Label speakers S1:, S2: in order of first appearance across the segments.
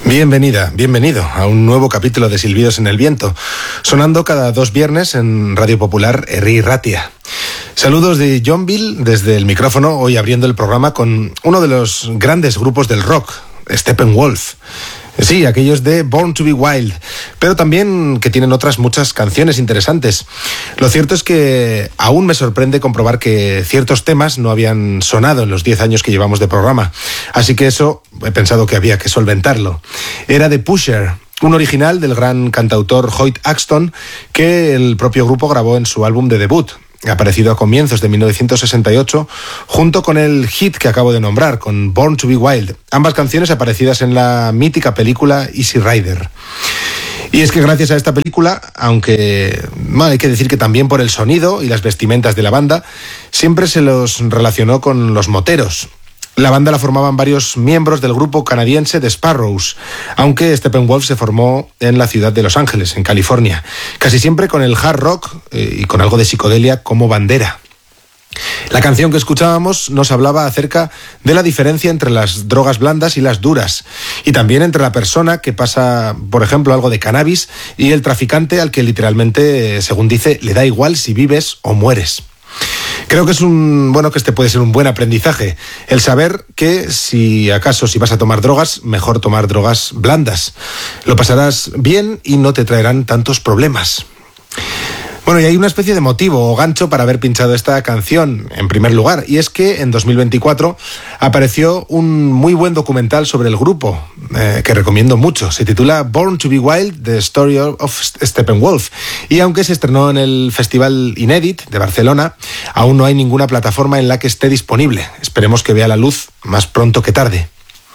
S1: Bienvenida, bienvenido a un nuevo capítulo de Silbidos en el Viento, sonando cada 2 viernes en Radio Popular Herri Ratia. Saludos de Johnville desde el micrófono, hoy abriendo el programa con uno de los grandes grupos del rock, Steppenwolf. Sí, aquellos de Born to be Wild, pero también que tienen otras muchas canciones interesantes. Lo cierto es que aún me sorprende comprobar que ciertos temas no habían sonado en los 10 años que llevamos de programa, así que eso he pensado que había que solventarlo. Era The Pusher, un original del gran cantautor Hoyt Axton que el propio grupo grabó en su álbum de debut, aparecido a comienzos de 1968, junto con el hit que acabo de nombrar, con Born to be Wild, ambas canciones aparecidas en la mítica película Easy Rider. Y es que gracias a esta película, aunque hay que decir que también por el sonido y las vestimentas de la banda, siempre se los relacionó con los moteros. La banda la formaban varios miembros del grupo canadiense The Sparrows, aunque Steppenwolf se formó en la ciudad de Los Ángeles, en California, casi siempre con el hard rock y con algo de psicodelia como bandera. La canción que escuchábamos nos hablaba acerca de la diferencia entre las drogas blandas y las duras, y también entre la persona que pasa, por ejemplo, algo de cannabis y el traficante al que literalmente, según dice, le da igual si vives o mueres. Creo que que este puede ser un buen aprendizaje, el saber que si vas a tomar drogas, mejor tomar drogas blandas. Lo pasarás bien y no te traerán tantos problemas. Bueno, y hay una especie de motivo o gancho para haber pinchado esta canción, en primer lugar, y es que en 2024 apareció un muy buen documental sobre el grupo, que recomiendo mucho. Se titula Born to be Wild, The Story of Steppenwolf, y aunque se estrenó en el Festival Inédit de Barcelona, aún no hay ninguna plataforma en la que esté disponible. Esperemos que vea la luz más pronto que tarde.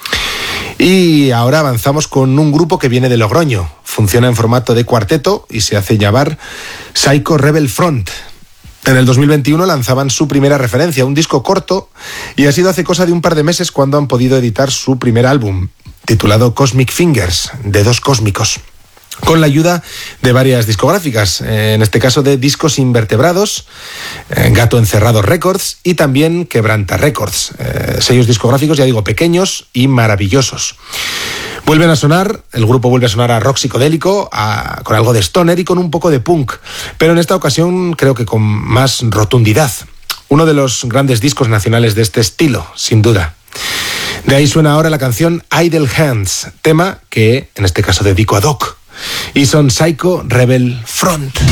S1: Y ahora avanzamos con un grupo que viene de Logroño. Funciona en formato de cuarteto y se hace llamar Psycho Rebel Front. En el 2021 lanzaban su primera referencia, un disco corto, y ha sido hace cosa de un par de meses cuando han podido editar su primer álbum, titulado Cosmic Fingers, Dedos Cósmicos, con la ayuda de varias discográficas, en este caso de Discos Invertebrados, Gato Encerrado Records y también Quebranta Records, sellos discográficos, ya digo, pequeños y maravillosos. El grupo vuelve a sonar a rock psicodélico, con algo de stoner y con un poco de punk, pero en esta ocasión creo que con más rotundidad. Uno de los grandes discos nacionales de este estilo, sin duda. De ahí suena ahora la canción Idle Hands, tema que en este caso dedico a Doc. Y son Psycho Rebel Front.